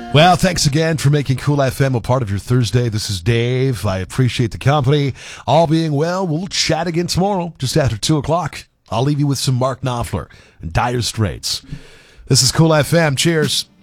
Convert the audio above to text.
Well, thanks again for making Cool FM a part of your Thursday. This is Dave. I appreciate the company. All being well, we'll chat again tomorrow, just after 2 o'clock. I'll leave you with some Mark Knopfler and Dire Straits. This is Cool FM. Cheers.